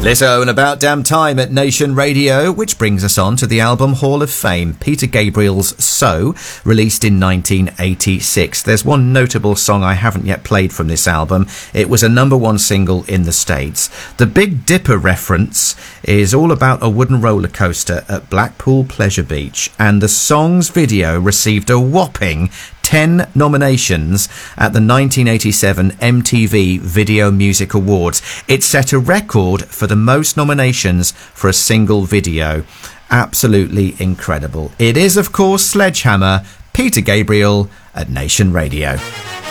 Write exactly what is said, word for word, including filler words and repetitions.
Lizzo and About Damn Time at Nation Radio, which brings us on to the album Hall of Fame, Peter Gabriel's So, released in nineteen eighty-six. There's one notable song I haven't yet played from this album. It was a number one single in the States. The Big Dipper reference is all about a wooden roller coaster at Blackpool Pleasure Beach, and the song's video received a whopping ten nominations at the nineteen eighty-seven M T V Video Music Awards. It set a record for the most nominations for a single video. Absolutely incredible. It is, of course, Sledgehammer, Peter Gabriel at Nation Radio.